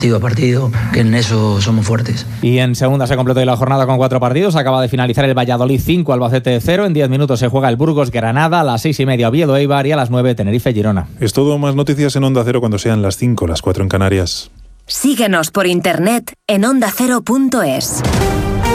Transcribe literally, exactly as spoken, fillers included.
partido a partido, que en eso somos fuertes. Y en segunda se completó la jornada con cuatro partidos. Acaba de finalizar el Valladolid cinco, Albacete cero. En diez minutos se juega el Burgos Granada, a las seis y media Oviedo Eibar y a las nueve Tenerife Girona. Es todo, más noticias en Onda Cero cuando sean las cinco, las cuatro en Canarias. Síguenos por internet en onda cero punto es.